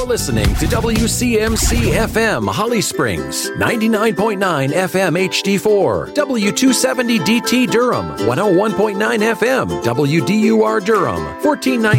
listening to WCMC FM Holly Springs, 99.9 FM HD4, W270 DT Durham, 101.9 FM WDUR Durham, 1490